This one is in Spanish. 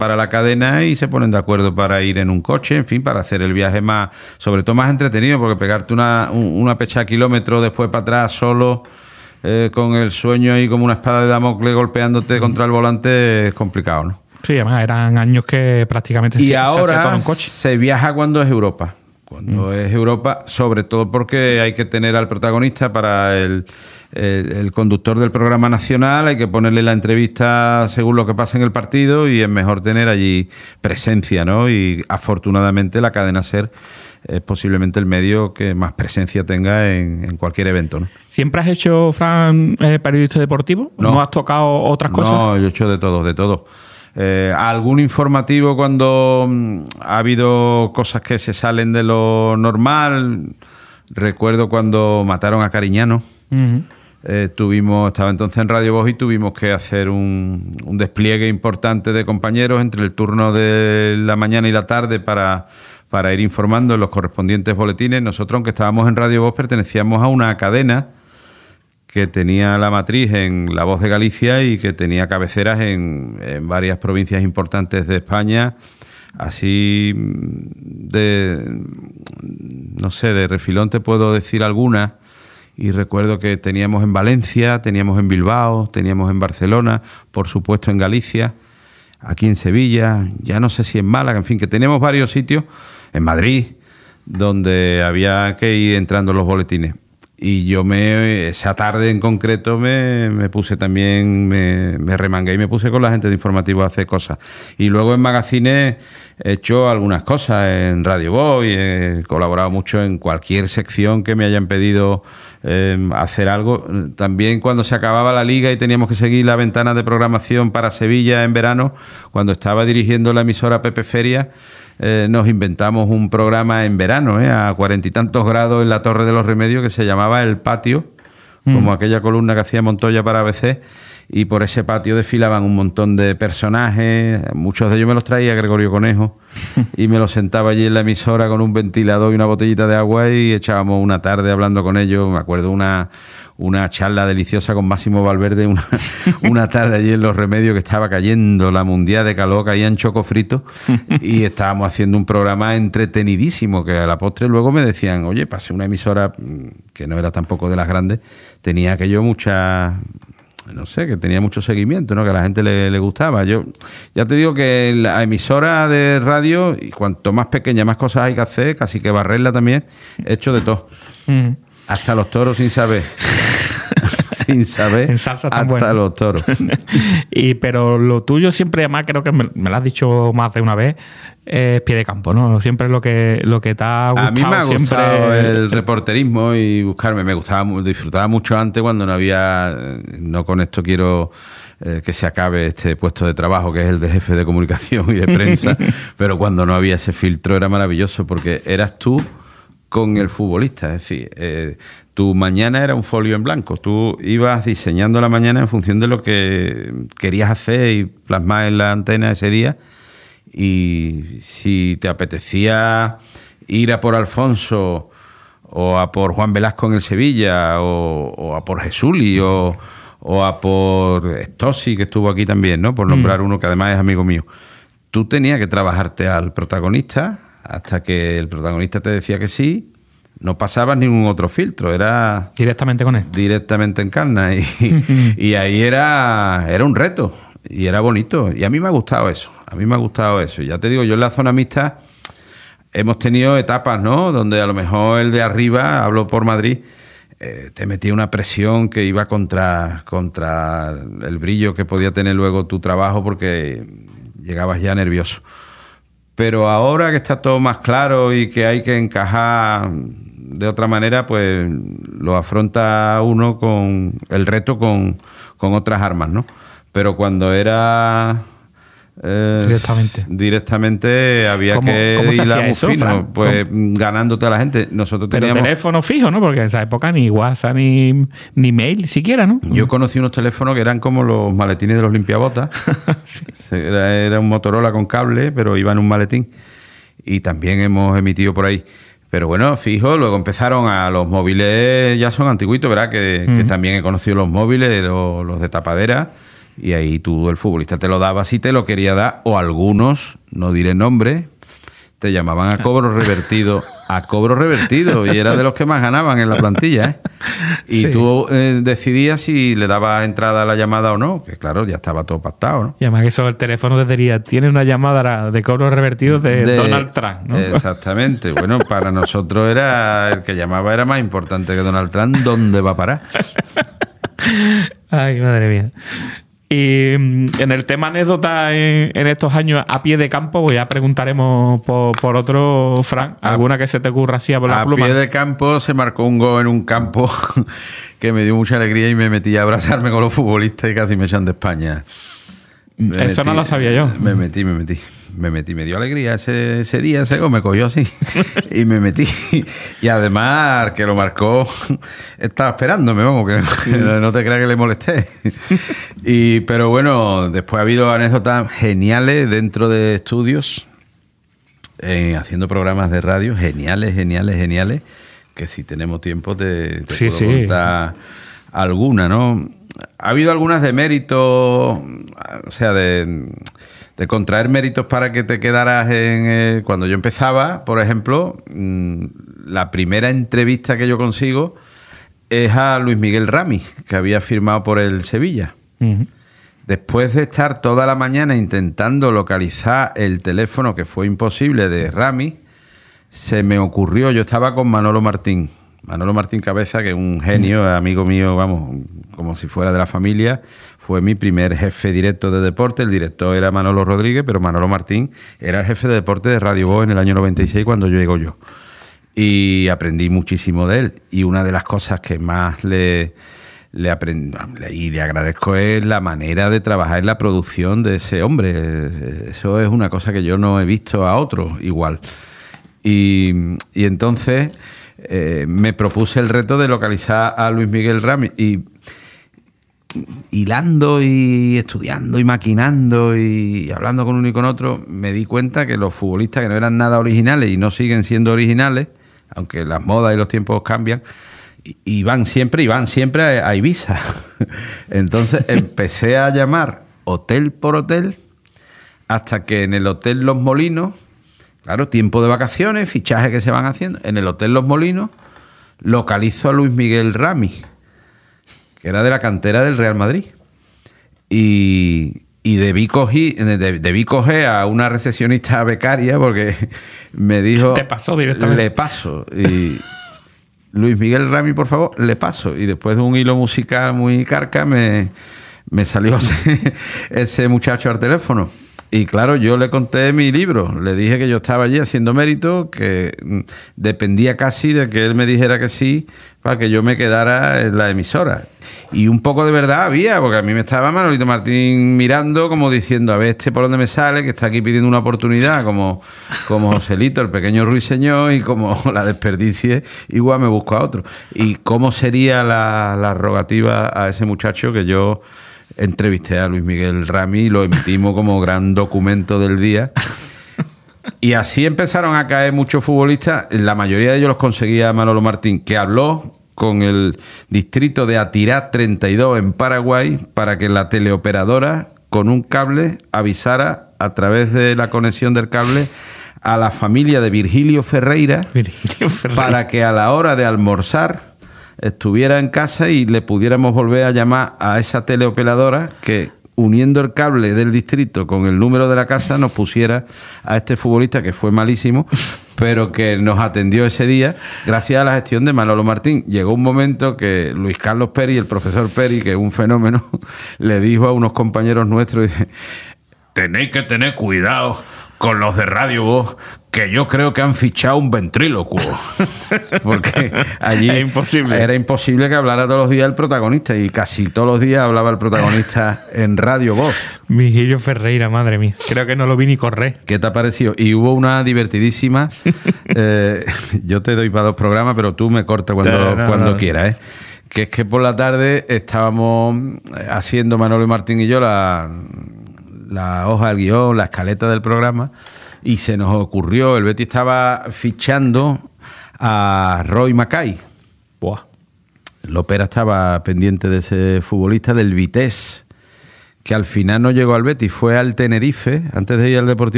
para la cadena y se ponen de acuerdo para ir en un coche, en fin, para hacer el viaje más, sobre todo más entretenido, porque pegarte una pecha de kilómetros después para atrás solo, con el sueño ahí como una espada de Damocles golpeándote contra el volante es complicado, ¿no? Sí, además eran años que prácticamente y se hacía todo ahora en coche. se viaja cuando es Europa. Cuando es Europa, sobre todo porque hay que tener al protagonista para el conductor del programa nacional, hay que ponerle la entrevista según lo que pasa en el partido y es mejor tener allí presencia, ¿no? Y afortunadamente la cadena SER es posiblemente el medio que más presencia tenga en cualquier evento, ¿no? ¿Siempre has hecho, Fran, periodista deportivo? ¿No has tocado otras cosas? No, yo he hecho de todo. Algún informativo cuando ha habido cosas que se salen de lo normal. Recuerdo cuando mataron a Cariñano. Uh-huh. Estaba entonces en Radio Voz y tuvimos que hacer un despliegue importante de compañeros entre el turno de la mañana y la tarde para ir informando en los correspondientes boletines. Nosotros, aunque estábamos en Radio Voz, pertenecíamos a una cadena que tenía la matriz en La Voz de Galicia y que tenía cabeceras en varias provincias importantes de España, así de refilón te puedo decir algunas, y recuerdo que teníamos en Valencia, teníamos en Bilbao, teníamos en Barcelona, por supuesto en Galicia, aquí en Sevilla, ya no sé si en Málaga, en fin, que teníamos varios sitios, en Madrid, donde había que ir entrando los boletines. Y yo esa tarde en concreto me puse también, me remangué y me puse con la gente de informativo a hacer cosas. Y luego en magazines he hecho algunas cosas en Radio Voz y he colaborado mucho en cualquier sección que me hayan pedido hacer algo. También cuando se acababa la liga y teníamos que seguir la ventana de programación para Sevilla en verano, cuando estaba dirigiendo la emisora Pepe Feria, nos inventamos un programa en verano, a 40 y tantos grados en la Torre de los Remedios, que se llamaba El Patio, como aquella columna que hacía Montoya para ABC, y por ese patio desfilaban un montón de personajes, muchos de ellos me los traía Gregorio Conejo, y me los sentaba allí en la emisora con un ventilador y una botellita de agua y echábamos una tarde hablando con ellos. Me acuerdo una charla deliciosa con Máximo Valverde, una tarde allí en Los Remedios que estaba cayendo la mundial de calor, caían choco frito y estábamos haciendo un programa entretenidísimo que a la postre luego me decían, oye, pasé una emisora que no era tampoco de las grandes, tenía aquello que tenía mucho seguimiento, ¿no? Que a la gente le gustaba. Yo ya te digo que la emisora de radio, y cuanto más pequeña, más cosas hay que hacer, casi que barrerla también, he hecho de todo. Hasta los toros sin saber. Sin saber, en salsa tan hasta buena. Los toros. Pero lo tuyo siempre, además, creo que me lo has dicho más de una vez, es pie de campo, ¿no? Siempre es lo que te ha gustado. A mí me ha gustado siempre el reporterismo y buscarme. Me gustaba, disfrutaba mucho antes cuando no había... No con esto quiero que se acabe este puesto de trabajo que es el de jefe de comunicación y de prensa, pero cuando no había ese filtro era maravilloso porque eras tú con el futbolista, es decir, tu mañana era un folio en blanco, tú ibas diseñando la mañana en función de lo que querías hacer y plasmar en la antena ese día, y si te apetecía ir a por Alfonso o a por Juan Velasco en el Sevilla o a por Jesuli o a por Stosi, que estuvo aquí también, ¿no? Por nombrar uno que además es amigo mío, tú tenías que trabajarte al protagonista hasta que el protagonista te decía que sí, no pasabas ningún otro filtro, era directamente con él. Directamente en carne. Y ahí era un reto, y era bonito. Y a mí me ha gustado eso, Ya te digo, yo en la zona mixta hemos tenido etapas, ¿no? Donde a lo mejor el de arriba, hablo por Madrid, te metía una presión que iba contra el brillo que podía tener luego tu trabajo, porque llegabas ya nervioso. Pero ahora que está todo más claro y que hay que encajar de otra manera, pues lo afronta uno con el reto con otras armas, ¿no? Pero cuando era directamente había que hilar muy fino, Fran? Pues ganándote a la gente. Nosotros teníamos... Pero teléfono fijo, ¿no? Porque en esa época ni WhatsApp ni mail siquiera, ¿no? Yo conocí unos teléfonos que eran como los maletines de los limpiabotas. Sí. Era un Motorola con cable, pero iba en un maletín. Y también hemos emitido por ahí. Pero bueno, fijo, luego empezaron a los móviles, ya son antiguitos, ¿verdad? Que también he conocido los móviles, los de tapadera. Y ahí tú, el futbolista, te lo daba si te lo quería dar, o algunos, no diré nombre, te llamaban a cobro revertido, y era de los que más ganaban en la plantilla, ¿eh? Y Sí. tú decidías si le dabas entrada a la llamada o no, que claro, ya estaba todo pactado, ¿no? Y además que eso, el teléfono te diría, tiene una llamada de cobro revertido de Donald Trump, ¿no? Exactamente. Bueno, para nosotros era el que llamaba era más importante que Donald Trump. ¿Dónde va a parar? Ay, madre mía. Y en el tema anécdota en estos años a pie de campo, pues ya preguntaremos por otro, Fran, alguna que se te ocurra así por la A pluma. pie de campo se marcó un gol en un campo que me dio mucha alegría y me metí a abrazarme con los futbolistas y casi me echan de España. Eso no lo sabía yo. Me metí. Me dio alegría ese día, ese gol me cogió así. Y me metí. Y además, el que lo marcó estaba esperándome, vamos, que no te creas que le molesté. Pero bueno, después ha habido anécdotas geniales dentro de estudios, haciendo programas de radio, geniales, que si tenemos tiempo te puedo contar alguna, ¿no? Ha habido algunas de mérito, o sea, de contraer méritos para que te quedaras en... cuando yo empezaba, por ejemplo, la primera entrevista que yo consigo es a Luis Miguel Rami, que había firmado por el Sevilla. Uh-huh. Después de estar toda la mañana intentando localizar el teléfono, que fue imposible, de Rami, se me ocurrió, yo estaba con Manolo Martín Cabeza, que es un genio, amigo mío, vamos, como si fuera de la familia. Fue mi primer jefe directo de deporte. El director era Manolo Rodríguez, pero Manolo Martín era el jefe de deporte de Radio Voz en el año 96 cuando llego yo. Y aprendí muchísimo de él. Y una de las cosas que más le aprendí y le agradezco es la manera de trabajar en la producción de ese hombre. Eso es una cosa que yo no he visto a otros igual. Y entonces me propuse el reto de localizar a Luis Miguel Rami y hilando y estudiando y maquinando y hablando con uno y con otro, me di cuenta que los futbolistas que no eran nada originales y no siguen siendo originales, aunque las modas y los tiempos cambian, y van siempre a Ibiza. Entonces empecé a llamar hotel por hotel hasta que en el Hotel Los Molinos, claro, tiempo de vacaciones, fichajes que se van haciendo, en el Hotel Los Molinos localizo a Luis Miguel Rami, que era de la cantera del Real Madrid. Y debí coger a una recepcionista becaria porque me dijo... Te pasó directamente. Le paso. Y Luis Miguel Rami, por favor, le paso. Y después de un hilo musical muy carca me salió ese muchacho al teléfono. Y claro, yo le conté mi libro, le dije que yo estaba allí haciendo mérito, que dependía casi de que él me dijera que sí para que yo me quedara en la emisora. Y un poco de verdad había, porque a mí me estaba Manolito Martín mirando como diciendo, a ver este por dónde me sale, que está aquí pidiendo una oportunidad, como Joselito, el pequeño ruiseñor, y como la desperdicie, igual me busco a otro. Y cómo sería la rogativa a ese muchacho que yo... Entrevisté a Luis Miguel Rami y lo emitimos como gran documento del día. Y así empezaron a caer muchos futbolistas. La mayoría de ellos los conseguía Manolo Martín, que habló con el distrito de Atirá 32 en Paraguay para que la teleoperadora con un cable avisara a través de la conexión del cable a la familia de Virgilio Ferreira para que a la hora de almorzar estuviera en casa y le pudiéramos volver a llamar a esa teleoperadora que, uniendo el cable del distrito con el número de la casa, nos pusiera a este futbolista que fue malísimo, pero que nos atendió ese día gracias a la gestión de Manolo Martín. Llegó un momento que Luis Carlos Peri, el profesor Peri, que es un fenómeno, le dijo a unos compañeros nuestros, dice, tenéis que tener cuidado con los de Radio Voz, que yo creo que han fichado un ventrílocuo. Porque allí era imposible que hablara todos los días el protagonista, y casi todos los días hablaba el protagonista en Radio Voz. Virgilio Ferreira, madre mía. Creo que no lo vi ni correr. ¿Qué te ha parecido? Y hubo una divertidísima. Yo te doy para 2 programas, pero tú me cortas cuando quieras, ¿eh? Que es que por la tarde estábamos haciendo Manolo y Martín y yo la hoja del guión, la escaleta del programa, y se nos ocurrió, el Betis estaba fichando a Roy Mackay. Buah. Lopera estaba pendiente de ese futbolista del Vitesse, que al final no llegó al Betis, fue al Tenerife, antes de ir al Deportivo